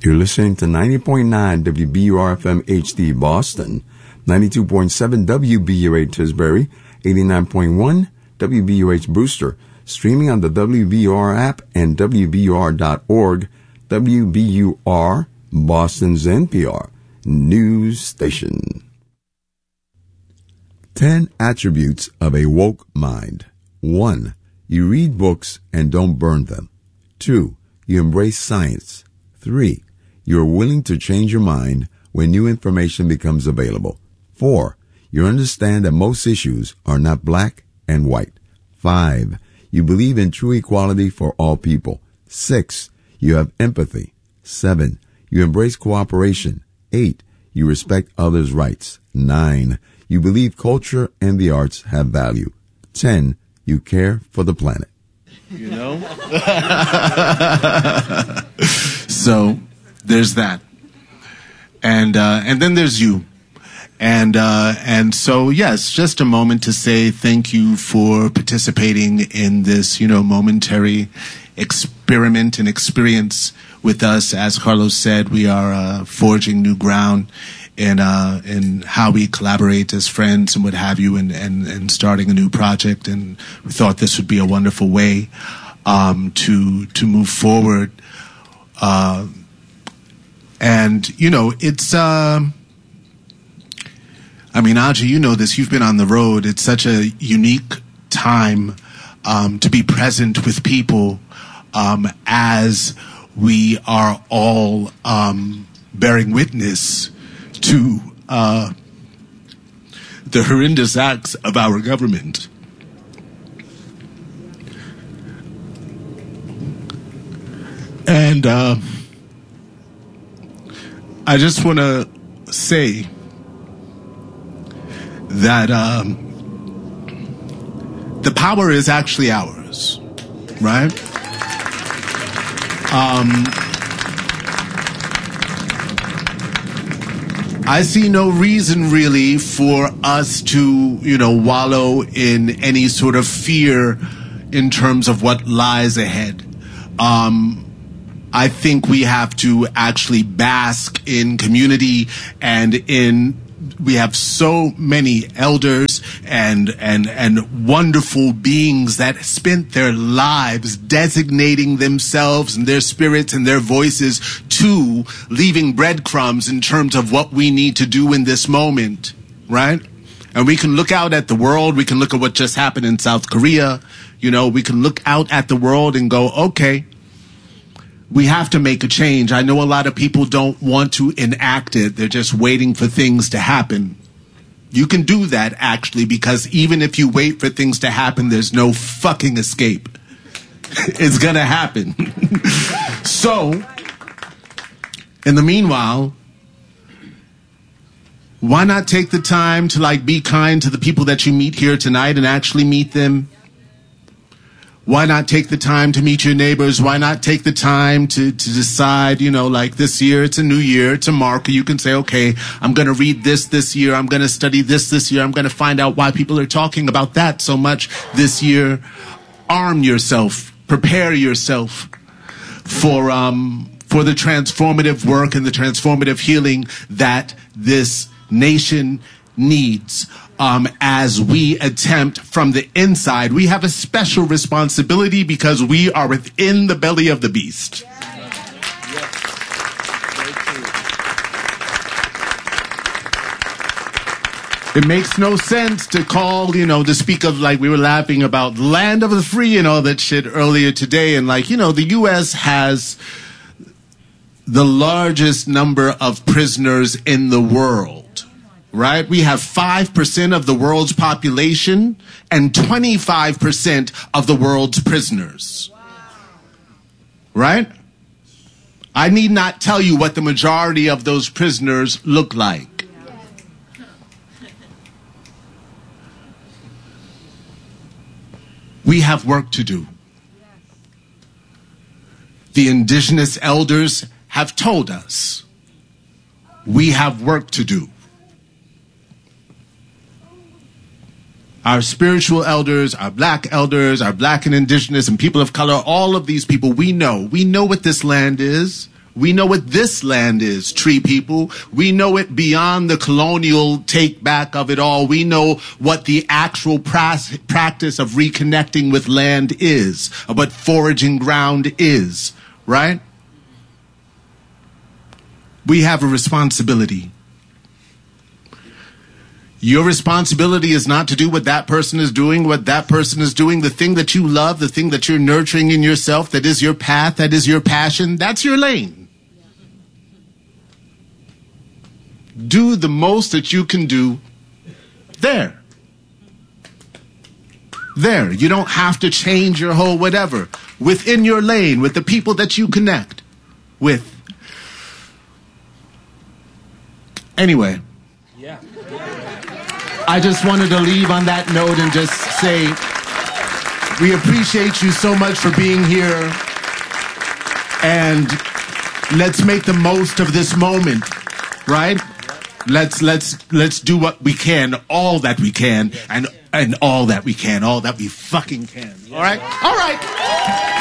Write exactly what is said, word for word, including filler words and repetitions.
You're listening to ninety point nine W B U R F M H D Boston, ninety-two point seven W B U A Tisbury, eighty-nine point one W B U H Brewster, streaming on the W B U R app and W B U R dot org. W B U R, Boston's N P R news station. Ten attributes of a woke mind. One, you read books and don't burn them. Two, you embrace science. Three, you are willing to change your mind when new information becomes available. Four, you understand that most issues are not black and white. Five, you believe in true equality for all people. Six, you have empathy. Seven, you embrace cooperation. Eight, you respect others' rights. Nine, you believe culture and the arts have value. Ten, you care for the planet. You know? So there's that. And uh, and then there's you. And uh, and so, yes, just a moment to say thank you for participating in this, you know, momentary experiment and experience with us. As Carlos said, we are uh, forging new ground in uh, in how we collaborate as friends and what have you, and, and, and starting a new project. And we thought this would be a wonderful way um, to to move forward. Uh, and, you know, it's... Uh, I mean, Aji, you know this. You've been on the road. It's such a unique time um, to be present with people um, as we are all um, bearing witness to uh, the horrendous acts of our government. And uh, I just want to say that um, the power is actually ours, right? Um, I see no reason really for us to, you know, wallow in any sort of fear in terms of what lies ahead. Um, I think we have to actually bask in community and in we have so many elders and and and wonderful beings that spent their lives designating themselves and their spirits and their voices to leaving breadcrumbs in terms of what we need to do in this moment, right? And we can look out at the world. We can look at what just happened in South Korea. You know, we can look out at the world and go, okay, we have to make a change. I know a lot of people don't want to enact it. They're just waiting for things to happen. You can do that, actually, because even if you wait for things to happen, there's no fucking escape. It's going to happen. So, in the meanwhile, why not take the time to, like, be kind to the people that you meet here tonight and actually meet them? Why not take the time to meet your neighbors? Why not take the time to, to decide, you know, like this year, it's a new year, it's a marker. You can say, okay, I'm going to read this this year. I'm going to study this this year. I'm going to find out why people are talking about that so much this year. Arm yourself. Prepare yourself for, um, for the transformative work and the transformative healing that this nation needs. Um, as we attempt from the inside, we have a special responsibility because we are within the belly of the beast. It makes no sense to call, you know, to speak of, like, we were laughing about land of the free and all that shit earlier today. And, like, you know, the U S has the largest number of prisoners in the world. Right? We have five percent of the world's population and twenty-five percent of the world's prisoners. Right? I need not tell you what the majority of those prisoners look like. We have work to do. The indigenous elders have told us we have work to do. Our spiritual elders, our black elders, our black and indigenous and people of color, all of these people, we know. We know what this land is, We know what this land is, tree people. We know it beyond the colonial take back of it all. We know what the actual pras- practice of reconnecting with land is, of what foraging ground is, right? We have a responsibility. Your responsibility is not to do what that person is doing, what that person is doing, the thing that you love, the thing that you're nurturing in yourself, that is your path, that is your passion, that's your lane. Do the most that you can do there. There. You don't have to change your whole whatever. Within your lane, with the people that you connect with. Anyway. Yeah. I just wanted to leave on that note and just say we appreciate you so much for being here. And let's make the most of this moment, right? Let's let's let's do what we can, all that we can, and and all that we can, all that we fucking can. All right? All right.